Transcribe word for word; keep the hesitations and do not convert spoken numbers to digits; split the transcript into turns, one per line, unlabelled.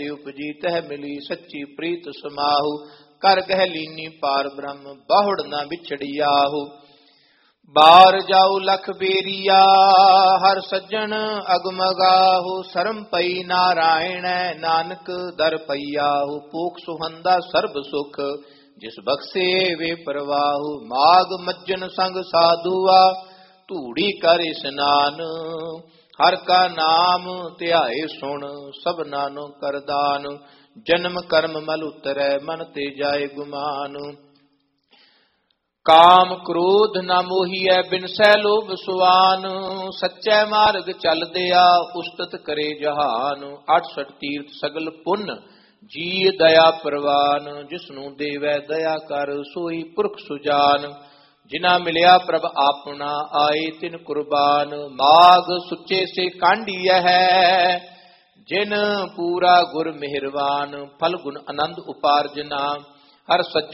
ਉਪਜੀ ਤਹਿ ਮਿਲੀ ਸੱਚੀ ਪ੍ਰੀਤ ਸਮਾਹੂ। ਕਰ ਕਹਿ ਲੀਨੀ ਪਾਰ ਬ੍ਰਹਮ ਬਾਹੁੜ ਨਾ ਵਿਛੜਿਆਹੂ। ਬਾਰ ਜਾਉ ਲਖ ਬੇਰੀਆ ਹਰ ਸੱਜਣ ਅਗਮਗਾਹੂ। ਸਰਮ ਪਈ ਨਾਰਾਇਣੈ ਨਾਨਕ ਦਰ ਪਈਆਹੂ। ਪੂਖ ਸੁਹੰਦਾ ਸਰਬ ਸੁਖ ਜਿਸ ਬਖਸ਼ੇ ਵੇ ਪਰਵਾਹੂ। ਮਾਗ ਮੱਜਨ ਸੰਗ ਸਾਧੂਆ ਧੂੜੀ ਕਰ ਇਸਨਾਨ। ਹਰ ਕਾ ਨਾਮ ਧਿਆਏ ਸੁਣ ਸਭਨਾ ਨੂੰ ਕਰਦਾਨ। ਜਨਮ ਕਰਮ ਮਲ ਉਤਰੈ ਮਨ ਤੇ ਜਾਏ ਗੁਮਾਨ। ਕਾਮ ਕ੍ਰੋਧ ਨਾ ਮੋਹੀਐ ਬਿਨਸੈ ਲੋਭ ਸੁਆਨ। ਸੱਚੈ ਮਾਰਗ ਚਲਦਿਆ ਉਸਤਤ ਕਰੇ ਜਹਾਨ। ਅਠਸਠ ਤੀਰਥ ਸਗਲ ਪੁੰਨ ਜੀ ਦਇਆ ਪ੍ਰਵਾਨ। ਜਿਸਨੂੰ ਦੇਵੈ ਦਇਆ ਕਰ ਸੋਈ ਪੁਰਖ ਸੁਜਾਨ। ਜਿਨਾ ਮਿਲਿਆ ਪ੍ਰਭ ਆਪਣਾ ਆਏ ਤਿਨ ਕੁਰਬਾਨ। ਮਾਗ ਸੁੱਚੇ ਸੇ ਕਾਂਢੀਐ ਹੈ ਜਿਨ ਪੂਰਾ ਗੁਰ ਮਿਹਰਵਾਨ। ਫਲ ਗੁਣ ਆਨੰਦ ਉਪਾਰਜਨਾ ਹਰ ਸੱਜਣ